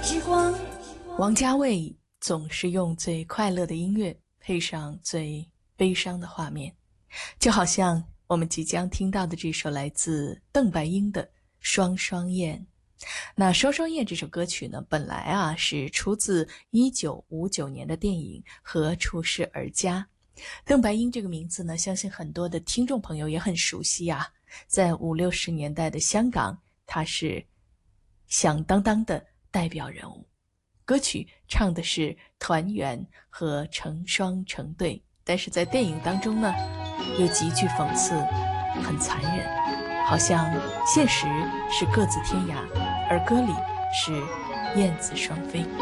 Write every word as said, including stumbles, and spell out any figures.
之光。 王家卫总是用最快乐的音乐配上最悲伤的画面，就好像我们即将听到的这首来自邓白英的《双双燕》。那《双双燕》这首歌曲呢，本来啊是出自一九五九年的电影《何处是儿家》。邓白英这个名字呢，相信很多的听众朋友也很熟悉啊。在五六十年代的香港，她是响当当的代表人物。歌曲唱的是团圆和成双成对，但是在电影当中呢，又极具讽刺，很残忍，好像现实是各自天涯，而歌里是燕子双飞。